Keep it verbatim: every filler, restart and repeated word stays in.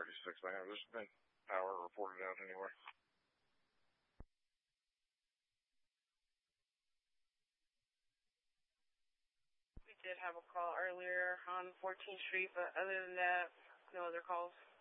thirty-six. I have there's been power reported out anywhere. We did have a call earlier on fourteenth Street, but other than that, no other calls.